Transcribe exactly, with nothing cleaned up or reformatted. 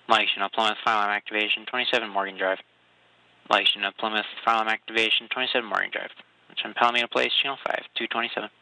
Mike Chinook, Plymouth, file alarm activation, twenty-seven Morgan Drive. Mike Chinook, Plymouth, file alarm activation, twenty-seven Morgan Drive. Palomino Place, channel five, two twenty-seven.